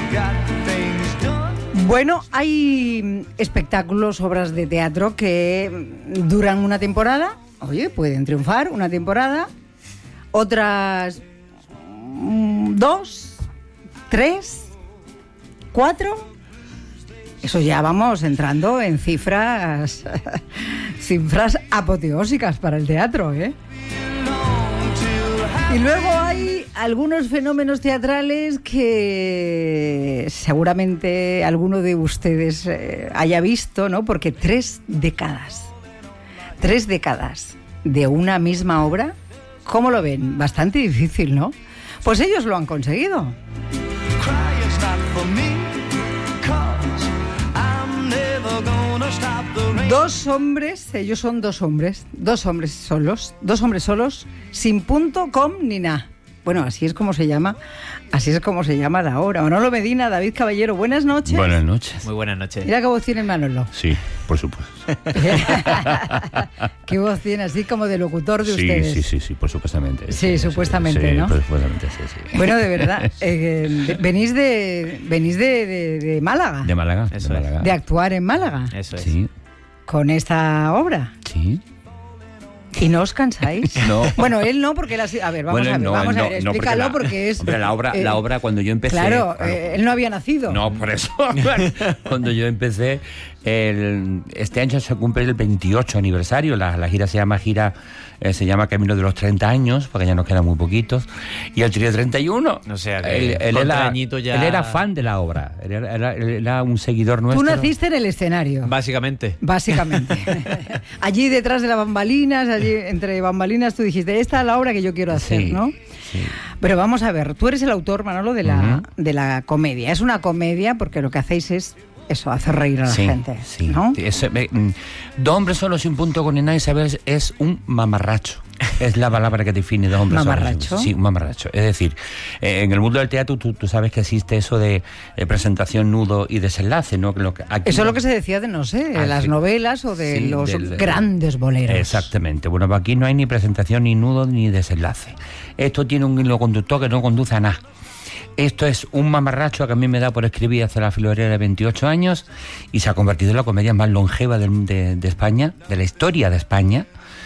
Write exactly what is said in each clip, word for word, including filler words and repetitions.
Bueno, hay espectáculos, obras de teatro que duran una temporada, oye, pueden triunfar una temporada, otras mm, dos, tres, cuatro. Eso ya vamos entrando en cifras, cifras apoteósicas para el teatro, ¿eh? Y luego hay algunos fenómenos teatrales que seguramente alguno de ustedes eh, haya visto, ¿no? Porque tres décadas, tres décadas de una misma obra, ¿cómo lo ven? Bastante difícil, ¿no? Pues ellos lo han conseguido. Dos hombres, ellos son dos hombres, dos hombres solos, dos hombres solos, sin punto, com ni nada. Bueno, así es como se llama, así es como se llama la obra. Manolo Medina, David Caballero, buenas noches. Buenas noches. Muy buenas noches. Mira qué voz tiene Manolo. Sí, por supuesto. Qué voz tiene, así como de locutor de sí, ustedes. Sí, sí, sí, por supuestamente. Sí, sí supuestamente, sí, ¿no? Por supuestamente, sí, sí. Bueno, de verdad, eh, venís de venís de, de, de Málaga. De Málaga, Eso de es. Málaga. De actuar en Málaga. Eso es. Sí, Con esta obra. sí. ¿Y no os cansáis? No. Bueno, él no, porque él ha sido... A ver, vamos Bueno, a ver, no, vamos no, a ver, no, explícalo la, porque es... Hombre, la obra, eh, la obra cuando yo empecé... Claro, claro, eh, él no había nacido. No, por eso. Cuando yo empecé, el, este año se cumple el veintiocho aniversario. La, la gira se llama gira eh, se llama Camino de los treinta años, porque ya nos quedan muy poquitos. Y él tiene treinta y uno. O sea, que él, él, con era, añito ya... él era fan de la obra. Él era, era, él era un seguidor nuestro. Tú naciste en el escenario. Básicamente. Básicamente. Allí detrás de las bambalinas, allí entre bambalinas, tú dijiste, esta es la obra que yo quiero hacer, Sí, ¿no? sí. Pero vamos a ver, tú eres el autor, Manolo, de la, Uh-huh. de la comedia. Es una comedia porque lo que hacéis es eso, hacer reír a la Sí, gente, sí. ¿no? Es, eh, mm, dos hombres solos sin punto con nada, Isabel, es un mamarracho. Es la palabra que define dos hombres ¿Mamarracho? solos. Sí, un mamarracho. Es decir, eh, en el mundo del teatro tú, tú sabes que existe eso de eh, presentación, nudo y desenlace, ¿no? Lo que aquí, Eso es lo que se decía de, no sé, de Ah, las sí. novelas o de Sí, los del- grandes boleros. Exactamente. Bueno, aquí no hay ni presentación, ni nudo, ni desenlace. Esto tiene un hilo conductor que no conduce a nada. Esto es un mamarracho que a mí me da por escribir hace la filorera de veintiocho años y se ha convertido en la comedia más longeva de, de, de España, de la historia de España.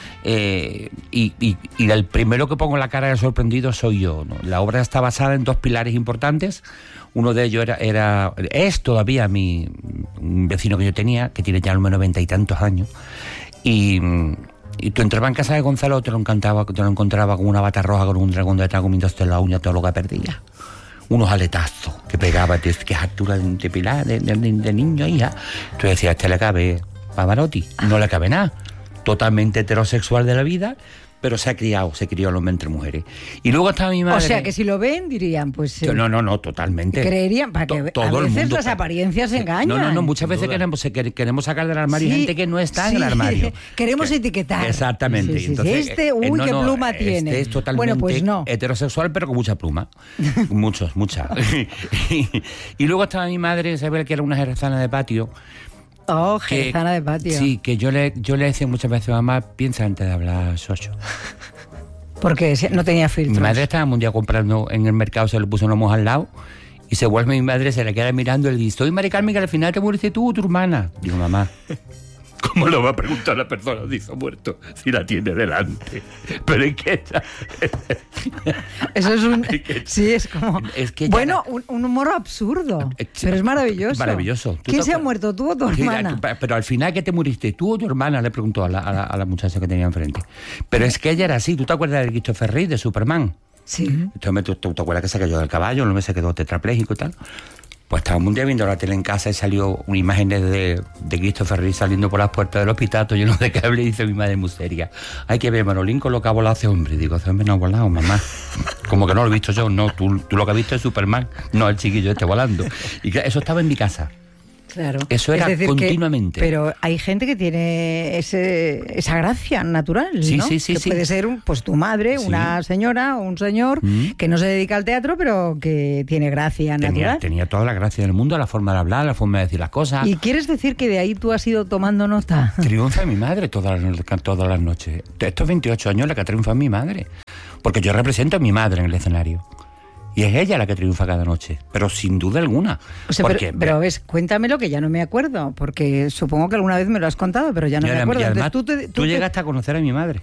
Eh, y, y, y el primero que pongo la cara de sorprendido soy yo, ¿no? La obra está basada en dos pilares importantes. Uno de ellos era, era es todavía mi un vecino que yo tenía, que tiene ya al menos noventa y tantos años. Y, y tú entrabas en casa de Gonzalo, te lo encantaba, te lo encontraba con una bata roja, con un dragón detrás, comiéndose la uña, todo lo que perdía. Unos aletazos que pegaba, que es altura de, de pilar, de, de, de niño, hija. Tú decías, este le cabe Pavarotti, no le cabe nada. Totalmente heterosexual de la vida, pero se ha criado, se crió el hombre entre mujeres. Y luego estaba mi madre... O sea, que si lo ven, dirían, pues... eh, No, no, no, totalmente. creerían, para que To- a todo el veces mundo- las apariencias engañan. No, no, no, muchas veces duda. queremos, se- quer- queremos sacar del armario Sí, gente que no está sí. en el armario. Queremos Que- etiquetar. Exactamente. Sí, sí, sí. Entonces, Este, eh, uy, no, qué no, pluma este tiene. es totalmente Bueno, pues no. heterosexual, pero con mucha pluma. Muchos, muchas. y, y luego estaba mi madre, Isabel, que era una jerezana de patio. Oh, que- jerezana de patio. Sí, que yo le, yo le decía muchas veces, mamá, piensa antes de hablar, socho. Porque si- no tenía filtros. Mi madre estaba un día comprando en el mercado, se le puso una moja al lado y se vuelve mi madre, se le queda mirando y le dice, oye, Mari Carmen, que al final te muriste tú o tu hermana. Digo, mamá, ¿cómo lo va a preguntar la persona si se ha muerto si la tiene delante? Pero es que... esta- Eso es un... Es que- Sí, es como... es que ya bueno, era- un, un humor absurdo, Eh, sí, pero es maravilloso. Maravilloso. ¿Tú ¿Quién te se ha acuerdas? muerto, tú o tu Sí, hermana? pero al final, ¿qué te muriste? ¿Tú o tu hermana? Le preguntó a la, a la, a la muchacha que tenía enfrente. Pero es que ella era así. ¿Tú te acuerdas de Christopher Reeve, de Superman? Sí. Entonces, ¿tú, tú te acuerdas que se cayó del caballo? No me se quedó tetrapléjico y tal. Pues estábamos un día viendo la tele en casa y salió una imagen de, de Christopher Reeve saliendo por las puertas del hospital, todo lleno de cable, y dice mi madre muy seria, hay que ver, Manolín, con lo que ha volado ese hombre. Y digo, ese hombre no ha volado, mamá. Como que no lo he visto yo, no, tú, tú lo que has visto es Superman, no el chiquillo este volando. Y que eso estaba en mi casa. Claro. Eso era Es decir que- continuamente. pero hay gente que tiene ese, esa gracia natural, Sí, ¿no? sí, sí, que sí. puede ser un, pues tu madre, Sí. una señora o un señor Mm. que no se dedica al teatro, pero que tiene gracia Tenía, natural. tenía toda la gracia del mundo, la forma de hablar, la forma de decir las cosas. ¿Y quieres decir que de ahí tú has ido tomando nota? Triunfa mi madre todas las, todas las noches. Estos veintiocho años la que triunfa mi madre. Porque yo represento a mi madre en el escenario. Y es ella la que triunfa cada noche, pero sin duda alguna. O sea, porque, pero, pero ves, cuéntamelo que ya no me acuerdo, porque supongo que alguna vez me lo has contado, pero ya no me acuerdo. Y además, tú, te, tú, tú llegaste te... a conocer a mi madre.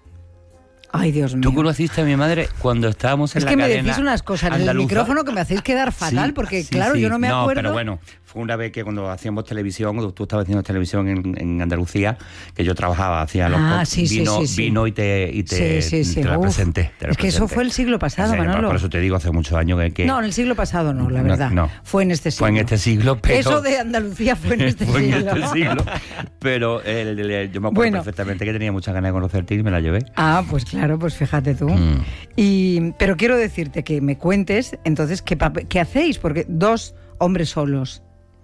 Ay, Dios mío. Tú conociste a mi madre cuando estábamos en es la cadena cadena. Es que me decís unas cosas en el micrófono que me hacéis quedar fatal, sí, porque sí, claro, sí. yo no me no, acuerdo. Pero bueno, fue una vez que cuando hacíamos televisión, cuando tú estabas haciendo televisión en, en Andalucía, que yo trabajaba, hacía los ah, sí, vino, sí, sí, sí. vino y te, y te, sí, sí, sí. te la Uf, presenté. Te la es que presenté. eso fue el siglo pasado, o sea, Manolo. Por eso te digo, hace muchos años que, que... No, en el siglo pasado no, la verdad. No, no. Fue en este siglo. Fue en este siglo, pero... Eso de Andalucía fue en este fue siglo. en este siglo. Pero el, el, el, yo me acuerdo bueno. perfectamente que tenía muchas ganas de conocerte y me la llevé. Ah, pues claro, pues fíjate tú. Mm. Y, pero quiero decirte que me cuentes, entonces, ¿qué, qué hacéis? Porque dos hombres solos.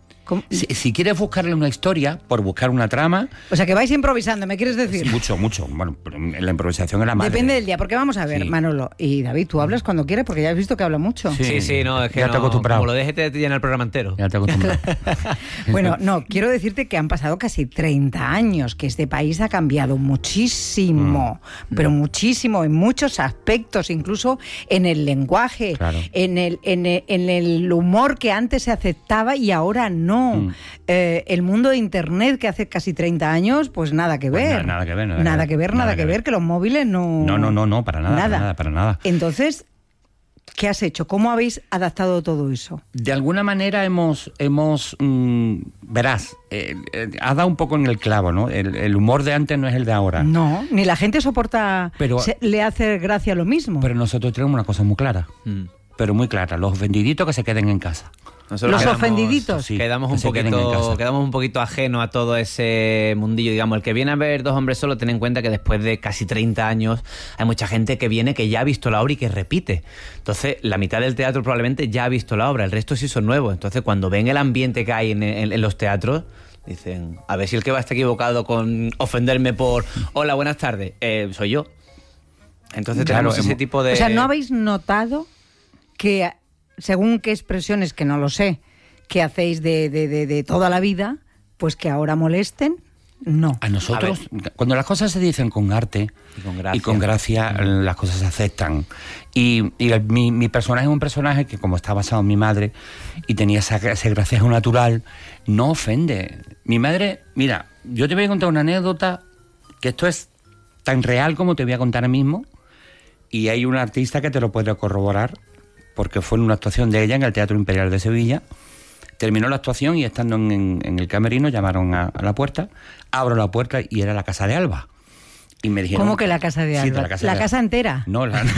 Si, si quieres buscarle una historia, por buscar una trama... O sea, que vais improvisando, ¿me quieres decir? Sí, mucho, mucho. Bueno, la improvisación es la madre. Depende del día, porque vamos a ver, sí. Manolo y David, tú hablas cuando quieres, porque ya has visto que habla mucho. Sí, sí, sí no, es que ya no, te he acostumbrado. Como lo dejes te llena el programa entero. Ya te he acostumbrado. Bueno, no, quiero decirte que han pasado casi treinta años, que este país ha cambiado muchísimo, mm. pero muchísimo, en muchos aspectos, incluso en el lenguaje, claro. en, el, en, el, en el humor que antes se aceptaba y ahora no. Mm. Eh, el mundo de Internet que hace casi treinta años, pues nada que ver. Pues nada, nada que ver. Nada, nada que ver, nada, nada que, que ver, ver, que los móviles no... No, no, no, no, para nada, nada. Para nada, para nada. Entonces, ¿qué has hecho? ¿Cómo habéis adaptado todo eso? De alguna manera hemos, hemos mmm, verás, eh, eh, ha dado un poco en el clavo, ¿no? El, el humor de antes no es el de ahora. No, ni la gente soporta, pero, se, le hace gracia lo mismo. Pero nosotros tenemos una cosa muy clara, mm. pero muy clara, los vendiditos que se queden en casa. Nosotros los quedamos, ofendiditos. Sí, quedamos, un poquito, quedamos un poquito ajenos a todo ese mundillo. Digamos, el que viene a ver Dos hombres solos, ten en cuenta que después de casi treinta años hay mucha gente que viene que ya ha visto la obra y que repite. Entonces, la mitad del teatro probablemente ya ha visto la obra, el resto sí son nuevos. Entonces, cuando ven el ambiente que hay en, en, en los teatros, dicen, a ver si el que va a estar equivocado con ofenderme por hola, buenas tardes, eh, soy yo. Entonces claro, tenemos ese tipo de... O sea, ¿no habéis notado que... según qué expresiones, que no lo sé, que hacéis de, de, de, de toda la vida, pues que ahora molesten? No. A nosotros, a cuando las cosas se dicen con arte y con gracia, y con gracia mm. las cosas se aceptan. Y, y el, mi, mi personaje es un personaje que, como está basado en mi madre y tenía esa, ese gracejo natural, no ofende. Mi madre, mira, yo te voy a contar una anécdota que esto es tan real como te voy a contar ahora mismo, y hay un artista que te lo puede corroborar, porque fue en una actuación de ella en el Teatro Imperial de Sevilla. Terminó la actuación y estando en, en, en el camerino llamaron a, a la puerta, abro la puerta y era la casa de Alba. Y me dijeron, ¿cómo que la casa de Alba? Sí, de la casa, ¿La de casa entera? No, la...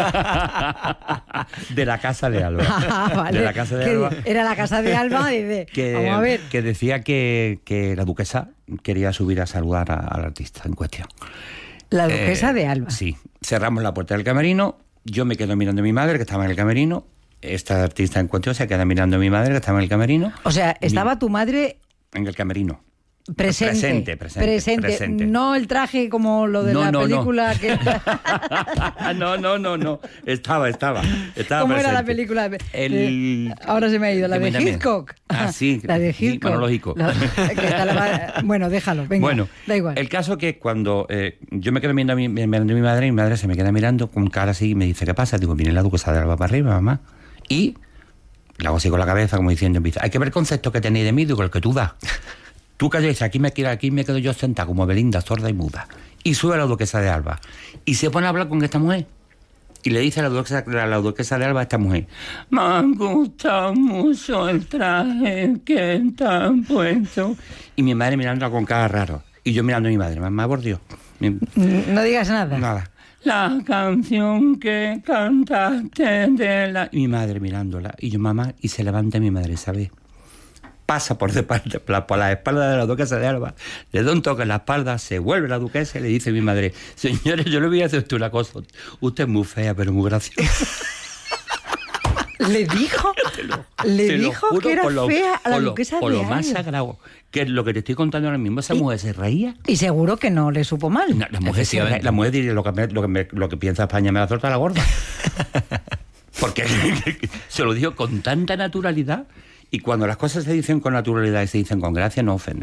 de la casa de Alba. Ah, vale. De la casa de Alba. Era la casa de Alba y de... que, Vamos a ver. Que decía que, que la duquesa quería subir a saludar a, al artista en cuestión. La duquesa eh, de Alba. Sí. Cerramos la puerta del camerino. Yo me quedo mirando a mi madre, que estaba en el camerino. Esta artista en cuestión se queda mirando a mi madre, que estaba en el camerino. O sea, estaba mi... tu madre... En el camerino. Presente, presente, presente, presente, presente. No el traje como lo de no, la no, película. No. Que... no, no, no, no. Estaba, estaba. estaba ¿Cómo presente. era la película? El... Ahora se me ha ido. La de también. Hitchcock. Ah, sí. La de Hitchcock. Monológico. La... La... Bueno, déjalo. Venga, bueno, da igual. El caso que cuando eh, yo me quedo mirando a, mi, mirando a mi madre, y mi madre se me queda mirando con cara así y me dice, ¿qué pasa? Digo, viene la duquesa de Alba para arriba, mamá. Y la hago así con la cabeza, como diciendo, hay que ver el concepto que tenéis de mí, digo, el que tú das. Tú calles, aquí me, aquí me quedo yo sentada como Belinda, sorda y muda. Y sube a la duquesa de Alba. Y se pone a hablar con esta mujer. Y le dice a la duquesa, a la duquesa de Alba a esta mujer, me ha gustado mucho el traje que te han puesto. Y mi madre mirándola con cara raro. Y yo mirando a mi madre, mamá, por Dios. No digas nada. Nada. La canción que cantaste de la... Y mi madre mirándola. Y yo, mamá, y se levanta mi madre, ¿sabes? Pasa por, de parte, por la espalda de la duquesa de Alba, le da un toque en la espalda, se vuelve la duquesa y le dice a mi madre, señores, yo le voy a hacer usted una cosa, usted es muy fea, pero muy graciosa. ¿Le dijo? Lo, ¿Le dijo juro, que era lo, fea a la lo, duquesa por de lo Alba? Más sagrado, que es lo que te estoy contando ahora mismo, esa y, mujer se reía. Y seguro que no le supo mal. No, la mujer, se reía, la mujer diría, lo que, me, lo, que me, lo que piensa España me la torta la gorda. Porque se lo dijo con tanta naturalidad. Y cuando las cosas se dicen con naturalidad y se dicen con gracia, no ofenden.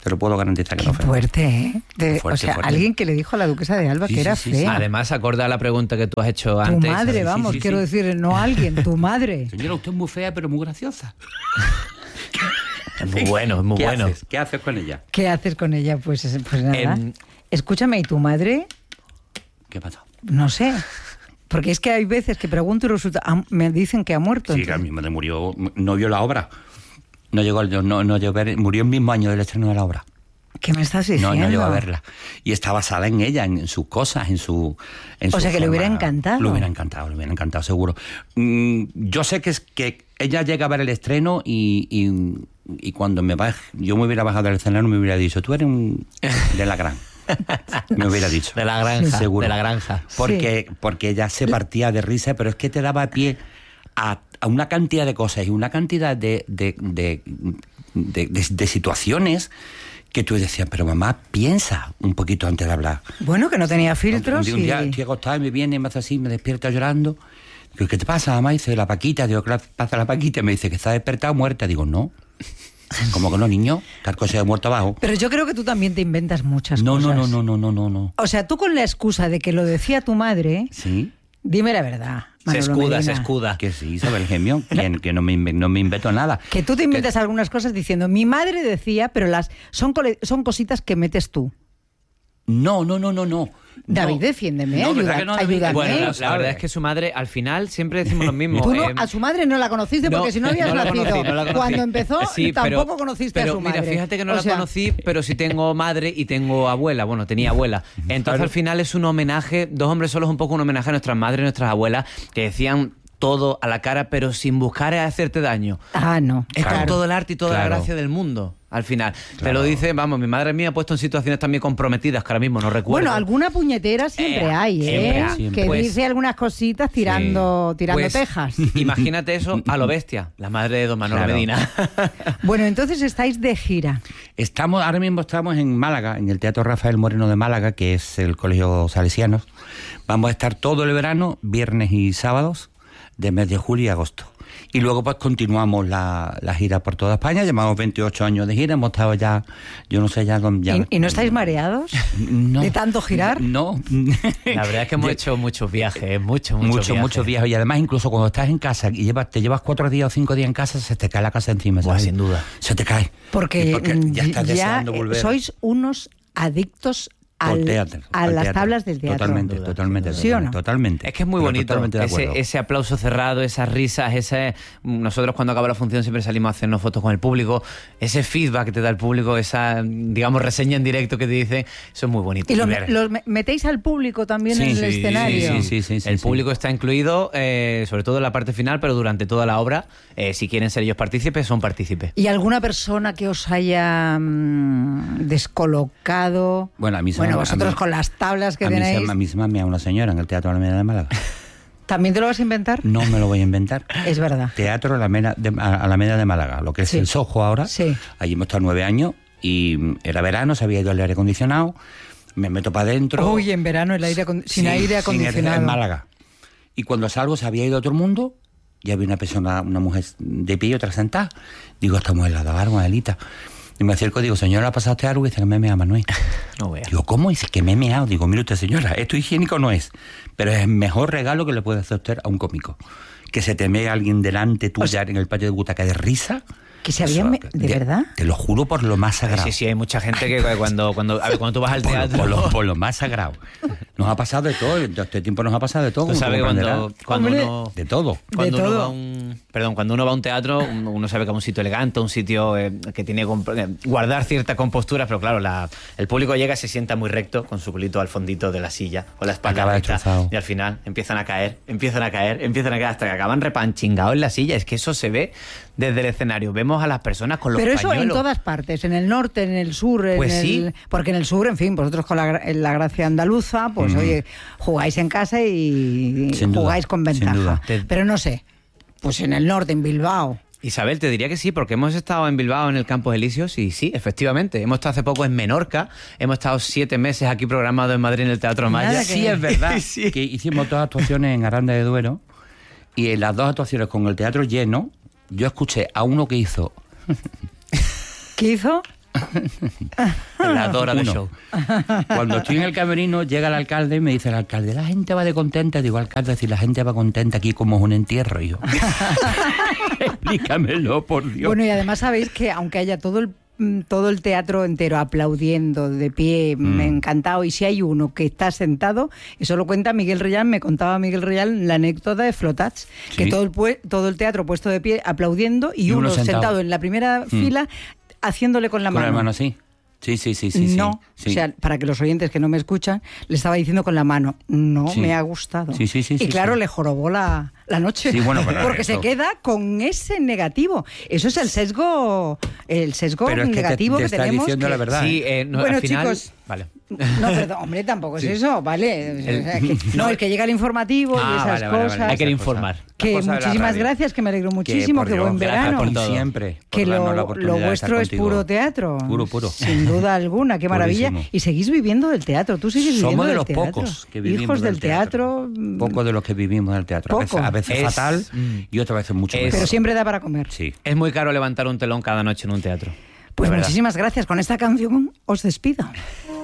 Te lo puedo garantizar que Qué no fue. fuerte, ¿eh? De, Fuerte, o sea, fuerte. alguien que le dijo a la duquesa de Alba Sí, que sí, era sí, fea. sí. Además, acorda la pregunta que tú has hecho Tu antes. madre, Sí, vamos, sí, quiero sí. decir, no alguien, tu madre. Señora, usted es muy fea, pero muy graciosa. Es muy bueno, es muy ¿Qué bueno. haces? ¿Qué haces con ella? ¿Qué haces con ella? Pues, pues nada. Em, Escúchame, ¿y tu madre? ¿Qué pasa? No sé. Porque es que hay veces que pregunto y resulta, ah, me dicen que ha muerto. Sí, entonces- que mi madre murió, no vio la obra. No llegó, al- no, no llegó a ver, murió el mismo año del estreno de la obra. ¿Qué me estás diciendo? No, no llegó a verla. Y está basada en ella, en, en sus cosas, en su... En O su sea, que le hubiera forma. encantado. Le hubiera encantado, le hubiera encantado, seguro. Mm, yo sé que es que ella llega a ver el estreno y, y, y cuando me baj, yo me hubiera bajado del escenario me hubiera dicho, tú eres un de la gran. Me hubiera dicho. De la granja, Seguro. de la granja. Porque, porque ella se partía de risa, pero es que te daba pie a, a una cantidad de cosas y una cantidad de, de, de, de, de- de situaciones que tú decías, pero mamá, piensa un poquito antes de hablar. Bueno, que no tenía filtros Un, un día y... estoy acostado y me viene y me hace así, me despierta llorando. Digo, ¿qué te pasa, mamá? Dice, la Paquita. Digo, ¿qué le pasa a la Paquita? Me dice, que está despertada muerta. Digo, no. ¿Cómo que no, niño? Carco se ha muerto abajo. Pero yo creo que tú también te inventas muchas No, cosas. no, no, no, no, no, no, no. O sea, tú con la excusa de que lo decía tu madre, ¿Sí? dime la verdad, Se Manolo escuda, se Medina. escuda. Que sí, Isabel Gemio, que, que no, me, inve- no me invento nada. Que tú te inventas algunas cosas diciendo, mi madre decía, pero las son, cole- son cositas que metes tú. No, no, no, no, no. David, No. defiéndeme, No, ayuda- ¿verdad que no, David? ayúdame. Bueno, la, la sabe. verdad es que su madre, al final, siempre decimos lo mismo. Tú no, eh, a su madre no la conociste no, porque si no habías no la nacido. conocí, no la conocí. Cuando empezó Sí, tampoco pero- conociste pero a su madre. Mira, fíjate que no O la sea, conocí, pero sí tengo madre y tengo abuela. Bueno, tenía abuela. Entonces Claro. al final es un homenaje, Dos hombres solos es un poco un homenaje a nuestras madres y nuestras abuelas que decían todo a la cara, pero sin buscar hacerte daño. Ah, no. Es Claro. con todo el arte y toda la Claro. gracia del mundo, al final. Te Claro. lo dice, vamos, mi madre mía ha puesto en situaciones también comprometidas que ahora mismo no recuerdo. Bueno, alguna puñetera siempre Eh, hay, siempre ¿eh? hay. Siempre. Que Pues- dice algunas cositas tirando, tirando Pues, tejas. Imagínate eso a lo bestia, la madre de don Manolo Claro. Medina. Bueno, entonces estáis de gira. Estamos, ahora mismo estamos en Málaga, en el Teatro Rafael Moreno de Málaga, que es el Colegio Salesianos. Vamos a estar todo el verano, viernes y sábados, de mes de julio y agosto. Y luego pues continuamos la, la gira por toda España. Llevamos veintiocho años de gira, hemos estado ya, yo no sé ya... con- ya ¿Y, y no estáis mareados? No. ¿De tanto girar? No. La verdad es que hemos hecho muchos viajes, muchos, muchos Mucho, viajes. muchos viajes. Y además, incluso cuando estás en casa y llevas, te llevas cuatro días o cinco días en casa, se te cae la casa encima. Buah, ¿sabes? sin duda. Se te cae. Porque, Y porque ya estás ya, deseando eh, volver. sois unos adictos Al al- teatro, a al las teatro. tablas del teatro. Totalmente, Sin duda, totalmente. sin duda. ¿Sí o no? Totalmente. Es que es muy Pero bonito totalmente de acuerdo. ese, ese aplauso cerrado, esas risas, ese nosotros cuando acaba la función siempre salimos a hacernos fotos con el público, ese feedback que te da el público, esa digamos reseña en directo que te dice, eso es muy bonito. ¿Y lo, Ver. los me- metéis al público también Sí, en el sí, escenario? sí, sí, sí, sí, el sí. público está incluido, eh, sobre todo en la parte final, pero durante toda la obra, eh, si quieren ser ellos partícipes, son partícipes. ¿Y alguna persona que os haya mm, descolocado? Bueno, a mí se Bueno, me- a vosotros mí- con las tablas que a mí se tenéis, llama- a mí se me ha una señora en el Teatro Alameda de Málaga. ¿también te lo vas a inventar? No me lo voy a inventar. Es verdad. Teatro Alameda de, Alameda de Málaga, lo que es Sí. el Soho ahora. Sí. Allí hemos estado nueve años y mm, era verano, se había ido el aire acondicionado, me meto para adentro. Uy, en verano el aire acon- sin Sí, aire sin acondicionado. en Málaga. Y cuando salgo se había ido todo el mundo, ya había una persona, una mujer de pie y otra sentada. Digo, estamos en la Dabargo, Adelita. Y me acerco y digo, señora, ¿ha pasado usted algo? Y dice que me he meado, Manuel. No veas. Digo, ¿cómo? Dice que me he meado. Digo, mire usted, señora, esto higiénico no es, pero es el mejor regalo que le puede hacer usted a un cómico. Que se te mee alguien delante tuya O sea, en el patio de butaca de risa. ¿Que se habían me- ¿De verdad? Te lo juro por lo más sagrado. Sí, sí, hay mucha gente que cuando, cuando, a ver, cuando tú vas al Por, teatro... por lo, por lo más sagrado. Nos ha pasado de todo. En este tiempo nos ha pasado de todo. Tú como sabes que comprenderás. cuando, cuando Hombre, uno... De todo. Cuando De uno todo. va a un, perdón, cuando uno va a un teatro, uno uno sabe que es un sitio elegante, un sitio eh, que tiene que comp- eh, guardar cierta compostura, pero claro, la, el público llega y se sienta muy recto con su culito al fondito de la silla, con la espalda Acaba recta, destrozado. y al final empiezan a caer, empiezan a caer, empiezan a caer hasta que acaban repanchingados en la silla. Es que eso se ve desde el escenario. Vemos a las personas con los Pero eso en pañuelos. todas partes, en el norte, en el sur, en Pues el- sí. porque en el sur, en fin, vosotros con la, gra- en la gracia andaluza, pues Ujú. oye, jugáis en casa y Sin duda, jugáis con sin ventaja. duda. Te- Pero no sé, pues en el norte, en Bilbao. Isabel, te diría que sí, porque hemos estado en Bilbao en el Campos Elíseos y sí, efectivamente. Hemos estado hace poco en Menorca, hemos estado siete meses aquí programados en Madrid en el Teatro Nada Maya. que Sí, ver. es verdad. Sí. Que hicimos dos actuaciones en Aranda de Duero y en las dos actuaciones con el teatro lleno, yo escuché a uno que hizo... ¿Qué hizo? La Dora de Uno. show. Cuando estoy en el camerino, llega el alcalde y me dice el alcalde, la gente va de contenta. Digo, alcalde, si la gente va contenta aquí como es un entierro. Y yo, explícamelo, por Dios. Bueno, y además sabéis que aunque haya todo el todo el teatro entero aplaudiendo, de pie, Mm. encantado, y si hay uno que está sentado, eso lo cuenta Miguel Reyal, me contaba Miguel Reyal la anécdota de Flotats, Sí. que todo el, pue- todo el teatro puesto de pie aplaudiendo y, Y uno uno, sentado. sentado en la primera Mm. fila haciéndole con la Con mano. la mano así. Sí, sí, sí, sí. no, sí. o sea, para que los oyentes que no me escuchan, le estaba diciendo con la mano, no Sí. me ha gustado. Sí, sí, sí, y sí, claro, sí. le jorobó la, la noche. Sí, bueno, pero porque eso- se queda con ese negativo. Eso es el sesgo, el sesgo Pero es que te- negativo te que está tenemos. diciendo que- la verdad. Sí, eh, no, Bueno, al final... chicos, Vale. No, perdón, hombre, tampoco es Sí. eso, ¿vale? O sea, El- que- no, el que llega el informativo y Ah, esas vale, vale, vale. cosas. Hay que Esas informar. cosas. Que Las cosas de la muchísimas radio. gracias, que me alegro muchísimo, por que Dios, buen gracias verano. por Y todo. siempre. por Que darnos la lo, oportunidad lo de estar vuestro es contigo. puro teatro. Puro, puro. Sin duda alguna, qué maravilla. Purísimo. Y seguís viviendo del teatro, tú sigues viviendo Somos de del los teatro. pocos que vivimos Hijos del del teatro. mm, Pocos de los que vivimos del teatro. A veces, Poco. a veces Es- fatal mm. y otras veces mucho Es- mejor. Pero siempre da para comer. Sí. Es muy caro levantar un telón cada noche en un teatro. Pues De verdad. muchísimas gracias. Con esta canción os despido.